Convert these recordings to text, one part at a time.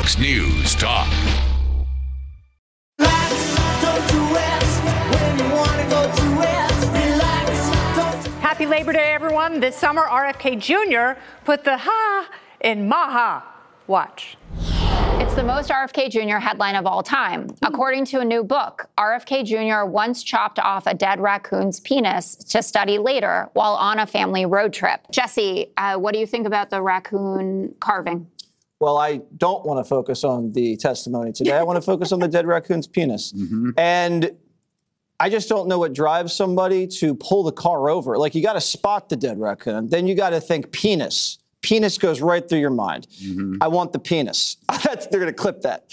Fox News Talk. Happy Labor Day, everyone. This summer, RFK Jr. put the ha in Maha. Watch. It's the most RFK Jr. headline of all time. According to a new book, RFK Jr. once chopped off a dead raccoon's penis to study later while on a family road trip. Jesse, what do you think about the raccoon carving? Well, I don't want to focus on the testimony today. I want to focus on the dead raccoon's penis. And I just don't know what drives somebody to pull the car over. Like, you got to spot the dead raccoon. Then you got to think penis. Penis goes right through your mind. I want the penis. They're going to clip that.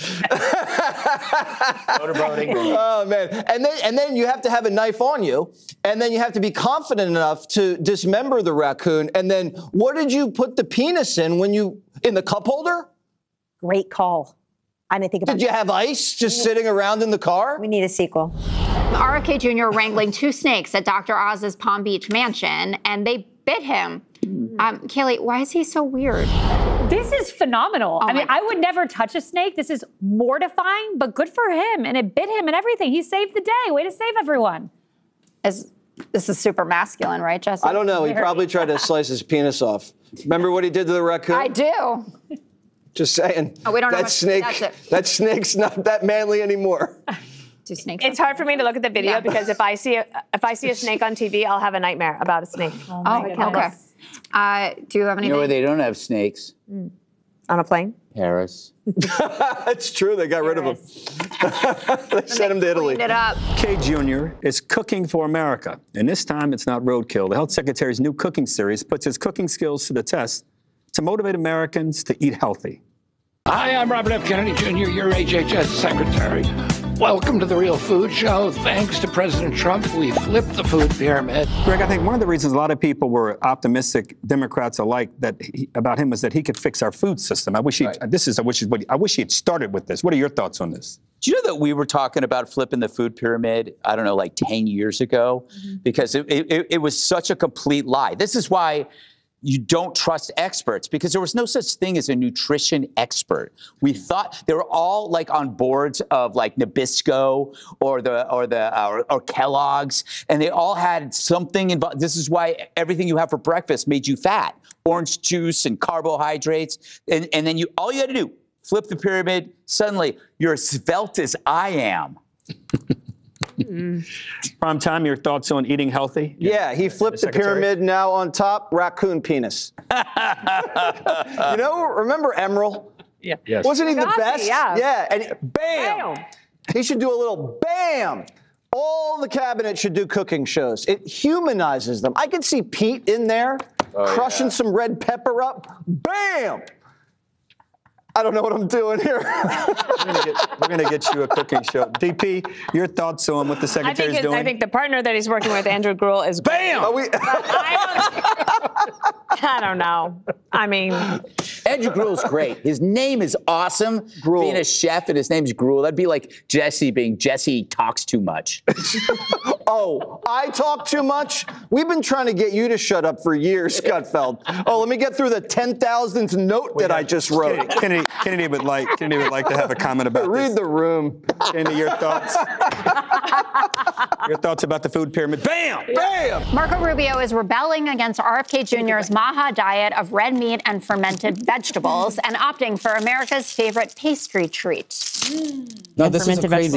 Motorboating. Oh, man. And then you have to have a knife on you. And then you have to be confident enough to dismember the raccoon. And then what did you put the penis in in the cup holder? Great call. I didn't think about it. Did you have ice just sitting around in the car? We need a sequel. RFK Jr. wrangling two snakes at Dr. Oz's Palm Beach mansion, and they bit him. Kaylee, why is he so weird? This is phenomenal. I mean, I would never touch a snake. This is mortifying, but good for him. And it bit him and everything. He saved the day. Way to save everyone. This is super masculine, right, Jesse? I don't know. He probably tried to slice his penis off. Remember what he did to the raccoon? I do. Just saying. Oh, we don't know that much. snake. That's it. That snake's not that manly anymore. Two snakes. It's hard for me to look at the video because if I see a snake on TV, I'll have a nightmare about a snake. Okay. Do you have anything? You know where they don't have snakes? On a plane? Paris. That's true. They got rid of him. They sent him to Italy. Cleaned it up. K Jr. is cooking for America, and this time it's not roadkill. The health secretary's new cooking series puts his cooking skills to the test to motivate Americans to eat healthy. Hi, I'm Robert F. Kennedy Jr., your HHS secretary. Welcome to The Real Food Show. Thanks to President Trump, we flipped the food pyramid. Greg, I think one of the reasons a lot of people were optimistic, Democrats alike, about him was that he could fix our food system. I wish he had started with this. What are your thoughts on this? Do you know that we were talking about flipping the food pyramid, I don't know, like 10 years ago? Because it was such a complete lie. This is why you don't trust experts, because there was no such thing as a nutrition expert. We thought they were all like on boards of like Nabisco or Kellogg's, and they all had something involved. This is why everything you have for breakfast made you fat: orange juice and carbohydrates, and then all you had to do, flip the pyramid. Suddenly, you're as svelte as I am. Prime time, your thoughts on eating healthy? Yeah, he flipped the pyramid. Now on top, raccoon penis. Remember Emerald? Yeah. Yes. Wasn't he the best? Yeah. And bam! He should do a little bam. All the cabinet should do cooking shows. It humanizes them. I could see Pete in there crushing some red pepper up. Bam! I don't know what I'm doing here. We're going to get you a cooking show. DP, your thoughts on what the secretary's doing? I think the partner that he's working with, Andrew Gruel, is bam! I don't know. I mean, Andrew Gruel's great. His name is awesome. Gruel. Being a chef and his name's Gruel. That'd be like Jesse being Jesse talks too much. Oh, I talk too much? We've been trying to get you to shut up for years, Gutfeld. Oh, let me get through the 10,000th note that I just wrote. Kennedy would like to have a comment about Read this. the room. Kennedy, your thoughts? Your thoughts about the food pyramid? Bam! Bam! Marco Rubio is rebelling against RFK Jr.'s Maha diet of red meat and fermented vegetables and opting for America's favorite pastry treat. No, this is a crazy